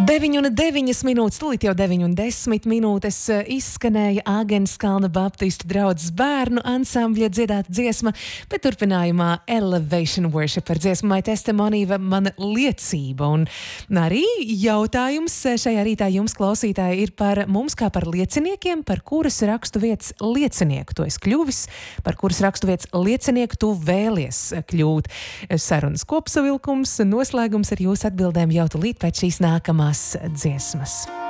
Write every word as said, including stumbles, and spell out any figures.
deviņi un deviņas minūtes, tūlīt jau deviņi un desmit minūtes izskanēja Āgenskalna Baptistu draudzes bērnu ansambļa dziedāta dziesma, bet turpinājumā Elevation Worship ar dziesmu My Testimony, mana liecība. Un arī jautājums šajā rītā jums, klausītāji, ir par mums kā par lieciniekiem, par kuras rakstu vietas liecinieku tu esi kļuvis, par kuras rakstu vietas liecinieku tu vēlies kļūt. Sarunas kopsavilkums, noslēgums ar jūsu atbildēm jau tūlīt pēc šīs nākamās dziesmas.